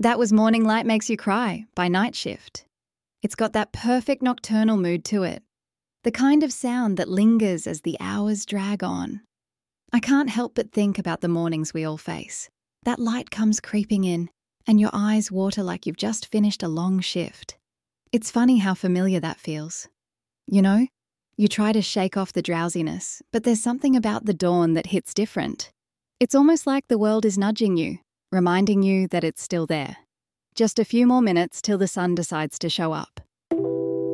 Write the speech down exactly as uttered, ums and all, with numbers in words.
That was Morning Light Makes You Cry by Night Shift. It's got that perfect nocturnal mood to it, the kind of sound that lingers as the hours drag on. I can't help but think about the mornings we all face. That light comes creeping in, and your eyes water like you've just finished a long shift. It's funny how familiar that feels. You know, you try to shake off the drowsiness, but there's something about the dawn that hits different. It's almost like the world is nudging you, reminding you that it's still there. Just a few more minutes till the sun decides to show up.